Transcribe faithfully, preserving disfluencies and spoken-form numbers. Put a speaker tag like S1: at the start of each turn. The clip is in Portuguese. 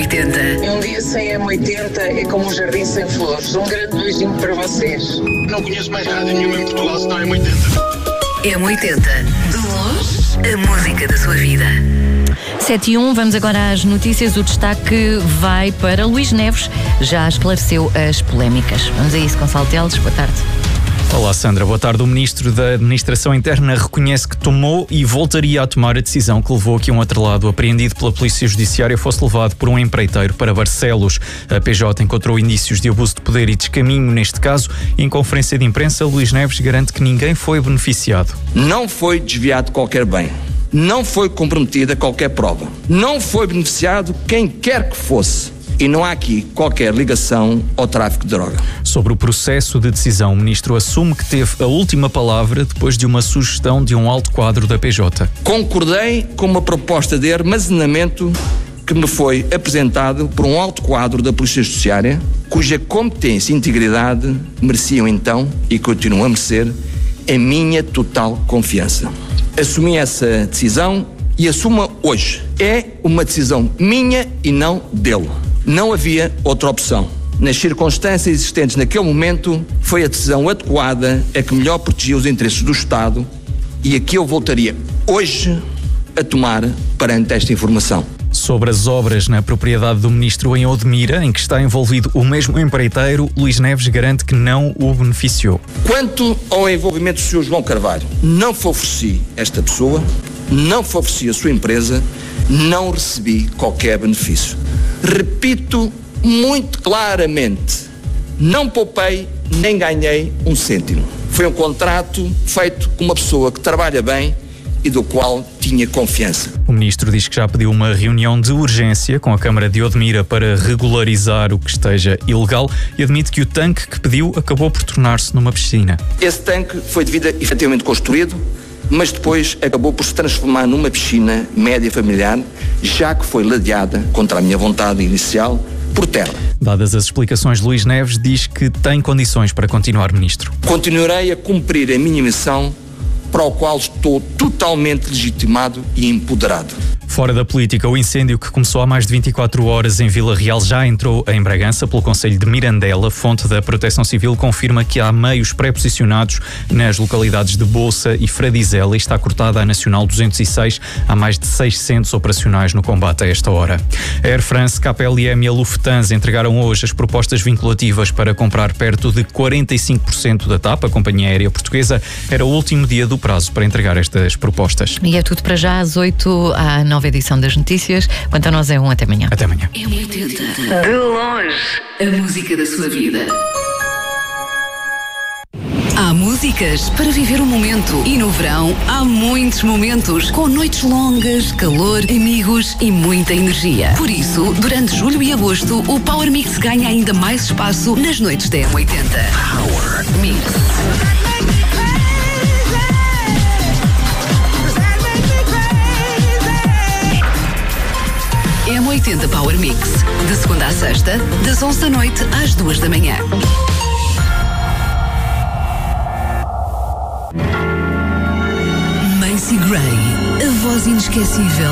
S1: oitenta.
S2: Um dia sem M oitenta é como um jardim sem flores. Um grande beijinho para vocês.
S3: Não conheço mais rádio nenhuma em Portugal senão M oitenta.
S1: M oitenta. De longe, a música da sua vida.
S4: sete e um, vamos agora às notícias. O destaque vai para Luís Neves, já esclareceu as polémicas. Vamos a isso, Gonçalo Teles, boa tarde.
S5: Olá Sandra, boa tarde. O Ministro da Administração Interna reconhece que tomou e voltaria a tomar a decisão que levou a que um atrelado apreendido pela Polícia Judiciária fosse levado por um empreiteiro para Barcelos. A P J encontrou indícios de abuso de poder e descaminho neste caso e em conferência de imprensa Luís Neves garante que ninguém foi beneficiado.
S6: Não foi desviado qualquer bem, não foi comprometida qualquer prova, não foi beneficiado quem quer que fosse. E não há aqui qualquer ligação ao tráfico de droga.
S5: Sobre o processo de decisão, o Ministro assume que teve a última palavra depois de uma sugestão de um alto quadro da P J.
S6: Concordei com uma proposta de armazenamento que me foi apresentado por um alto quadro da Polícia Judiciária, cuja competência e integridade mereciam então, e continuam a merecer, a minha total confiança. Assumi essa decisão e assumo-a hoje. É uma decisão minha e não dele. Não havia outra opção. Nas circunstâncias existentes naquele momento, foi a decisão adequada, a que melhor protegia os interesses do Estado e a que eu voltaria hoje a tomar perante esta informação.
S5: Sobre as obras na propriedade do Ministro em Odmira, em que está envolvido o mesmo empreiteiro, Luís Neves garante que não o beneficiou.
S6: Quanto ao envolvimento do senhor João Carvalho, não favoreci esta pessoa, não favoreci a sua empresa, não recebi qualquer benefício. Repito muito claramente, não poupei nem ganhei um cêntimo. Foi um contrato feito com uma pessoa que trabalha bem e do qual tinha confiança.
S5: O Ministro diz que já pediu uma reunião de urgência com a Câmara de Odmira para regularizar o que esteja ilegal e admite que o tanque que pediu acabou por tornar-se numa piscina.
S6: Esse tanque foi de vida efetivamente construído, mas depois acabou por se transformar numa piscina média familiar, já que foi ladeada, contra a minha vontade inicial, por terra.
S5: Dadas as explicações, Luís Neves diz que tem condições para continuar Ministro.
S6: Continuarei a cumprir a minha missão, para o qual estou totalmente legitimado e empoderado.
S5: Fora da política, o incêndio que começou há mais de vinte e quatro horas em Vila Real já entrou em Bragança pelo concelho de Mirandela. Fonte da Proteção Civil confirma que há meios pré-posicionados nas localidades de Bolsa e Fradizela e está cortada a Nacional duzentos e seis. Há mais de seiscentos operacionais no combate a esta hora. A Air France, K P L M e a Lufthansa entregaram hoje as propostas vinculativas para comprar perto de quarenta e cinco por cento da T A P, a companhia aérea portuguesa. Era o último dia do prazo para entregar estas propostas.
S4: E é tudo para já, às oito, à nova edição das notícias. Quanto a nós é um, até amanhã.
S5: Até amanhã.
S1: M oitenta. De longe, a música da sua vida. Há músicas para viver o momento e no verão há muitos momentos com noites longas, calor, amigos e muita energia. Por isso, durante julho e agosto, o Power Mix ganha ainda mais espaço nas noites da M oitenta. Power Mix. M oitenta Power Mix, de segunda à sexta, das onze da noite às duas da manhã. Macy Gray, a voz inesquecível